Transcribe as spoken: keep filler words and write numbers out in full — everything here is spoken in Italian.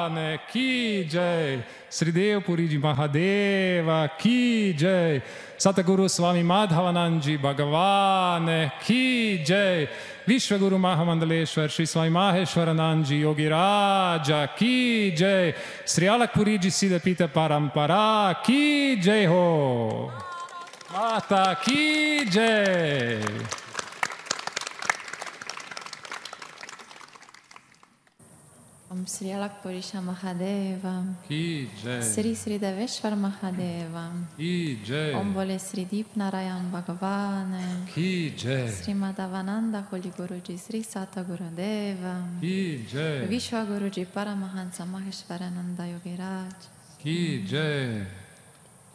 Bhagwan ki jai, Sridev Puriji Mahadeva ki jai, Satguru Swami Madhavanandji Bhagwan ki jai, Vishwaguru Mahamandaleshwar Shri Swami Maheshwaranandji Yogi Raja ki jai, Sri Alak Puriji Siddha Pita Parampara ki jai ho, Mata ki jai. Om Sri Alak Purisha Mahadeva Ki jai. Sri Sri Deveshwar Mahadeva Ki jai. Om Bole Sri Deep Narayan Bhagavan Ki jai. Sri Madhavananda Holy Guruji Sri Sata Gurudeva Ki jai. Vishwa Guruji Paramahansa Maheshwarananda Yogi Raj Ki jai.